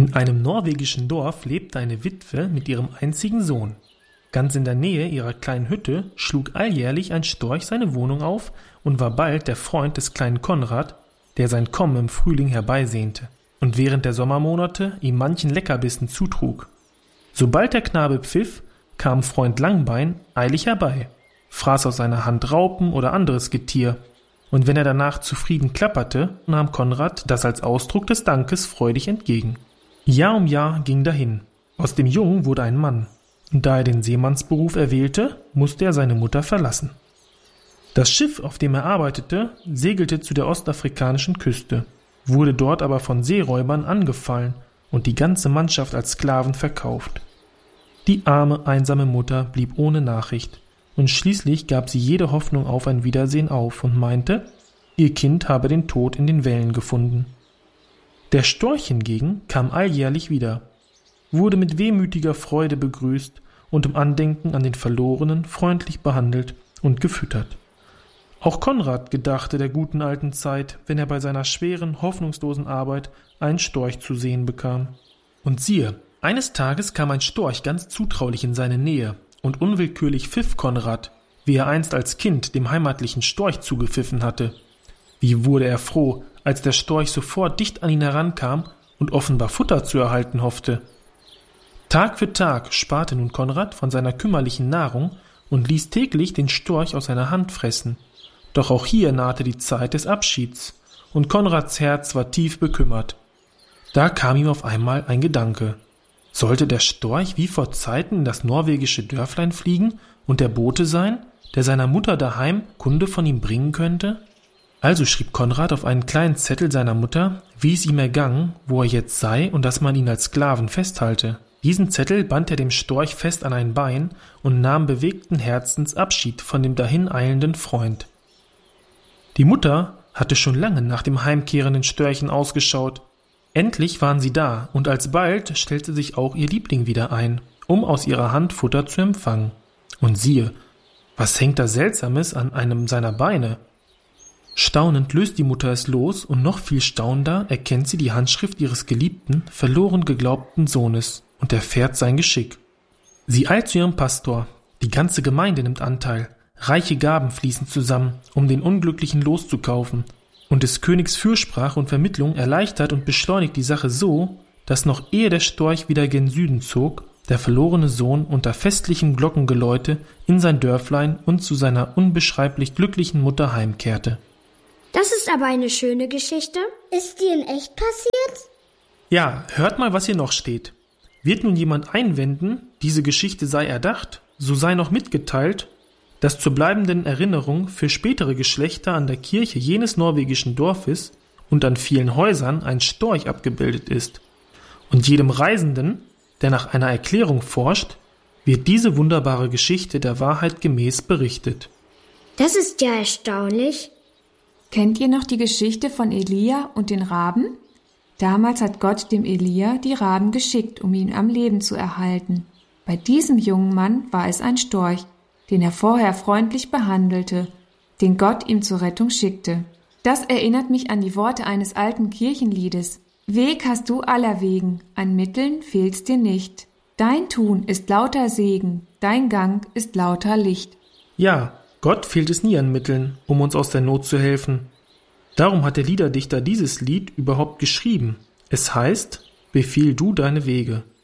In einem norwegischen Dorf lebte eine Witwe mit ihrem einzigen Sohn. Ganz in der Nähe ihrer kleinen Hütte schlug alljährlich ein Storch seine Wohnung auf und war bald der Freund des kleinen Konrad, der sein Kommen im Frühling herbeisehnte und während der Sommermonate ihm manchen Leckerbissen zutrug. Sobald der Knabe pfiff, kam Freund Langbein eilig herbei, fraß aus seiner Hand Raupen oder anderes Getier, und wenn er danach zufrieden klapperte, nahm Konrad das als Ausdruck des Dankes freudig entgegen. Jahr um Jahr ging dahin. Aus dem Jungen wurde ein Mann, und da er den Seemannsberuf erwählte, musste er seine Mutter verlassen. Das Schiff, auf dem er arbeitete, segelte zu der ostafrikanischen Küste, wurde dort aber von Seeräubern angefallen und die ganze Mannschaft als Sklaven verkauft. Die arme, einsame Mutter blieb ohne Nachricht, und schließlich gab sie jede Hoffnung auf ein Wiedersehen auf und meinte, ihr Kind habe den Tod in den Wellen gefunden. Der Storch hingegen kam alljährlich wieder, wurde mit wehmütiger Freude begrüßt und im Andenken an den Verlorenen freundlich behandelt und gefüttert. Auch Konrad gedachte der guten alten Zeit, wenn er bei seiner schweren, hoffnungslosen Arbeit einen Storch zu sehen bekam. Und siehe, eines Tages kam ein Storch ganz zutraulich in seine Nähe, und unwillkürlich pfiff Konrad, wie er einst als Kind dem heimatlichen Storch zugepfiffen hatte. Wie wurde er froh, als der Storch sofort dicht an ihn herankam und offenbar Futter zu erhalten hoffte. Tag für Tag sparte nun Konrad von seiner kümmerlichen Nahrung und ließ täglich den Storch aus seiner Hand fressen. Doch auch hier nahte die Zeit des Abschieds, und Konrads Herz war tief bekümmert. Da kam ihm auf einmal ein Gedanke. Sollte der Storch wie vor Zeiten in das norwegische Dörflein fliegen und der Bote sein, der seiner Mutter daheim Kunde von ihm bringen könnte? Also schrieb Konrad auf einen kleinen Zettel seiner Mutter, wie es ihm ergangen, wo er jetzt sei und dass man ihn als Sklaven festhalte. Diesen Zettel band er dem Storch fest an ein Bein und nahm bewegten Herzens Abschied von dem dahin eilenden Freund. Die Mutter hatte schon lange nach dem heimkehrenden Störchen ausgeschaut. Endlich waren sie da, und alsbald stellte sich auch ihr Liebling wieder ein, um aus ihrer Hand Futter zu empfangen. Und siehe, was hängt da Seltsames an einem seiner Beine? Staunend löst die Mutter es los, und noch viel staunender erkennt sie die Handschrift ihres geliebten, verloren geglaubten Sohnes und erfährt sein Geschick. Sie eilt zu ihrem Pastor, die ganze Gemeinde nimmt Anteil, reiche Gaben fließen zusammen, um den Unglücklichen loszukaufen, und des Königs Fürsprache und Vermittlung erleichtert und beschleunigt die Sache so, dass noch ehe der Storch wieder gen Süden zog, der verlorene Sohn unter festlichem Glockengeläute in sein Dörflein und zu seiner unbeschreiblich glücklichen Mutter heimkehrte. Das ist aber eine schöne Geschichte. Ist die in echt passiert? Ja, hört mal, was hier noch steht. Wird nun jemand einwenden, diese Geschichte sei erdacht, so sei noch mitgeteilt, dass zur bleibenden Erinnerung für spätere Geschlechter an der Kirche jenes norwegischen Dorfes und an vielen Häusern ein Storch abgebildet ist. Und jedem Reisenden, der nach einer Erklärung forscht, wird diese wunderbare Geschichte der Wahrheit gemäß berichtet. Das ist ja erstaunlich. Kennt ihr noch die Geschichte von Elia und den Raben? Damals hat Gott dem Elia die Raben geschickt, um ihn am Leben zu erhalten. Bei diesem jungen Mann war es ein Storch, den er vorher freundlich behandelte, den Gott ihm zur Rettung schickte. Das erinnert mich an die Worte eines alten Kirchenliedes. Weg hast du aller Wegen, an Mitteln fehlt's dir nicht. Dein Tun ist lauter Segen, dein Gang ist lauter Licht. Ja, Gott fehlt es nie an Mitteln, um uns aus der Not zu helfen. Darum hat der Liederdichter dieses Lied überhaupt geschrieben. Es heißt, befiehl du deine Wege.